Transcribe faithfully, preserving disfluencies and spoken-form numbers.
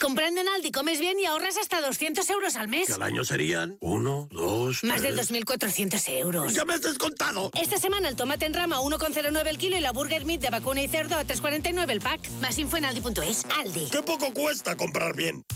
Comprando en Aldi comes bien y ahorras hasta doscientos euros al mes. Que al año serían uno, dos, Más de tres... dos mil cuatrocientos euros. ¡Ya me has descontado! Esta semana el tomate en rama a uno coma cero nueve el kilo y la burger meat de vacuna y cerdo a tres coma cuarenta y nueve el pack. Más info en aldi punto es. Aldi. ¡Qué poco cuesta comprar bien!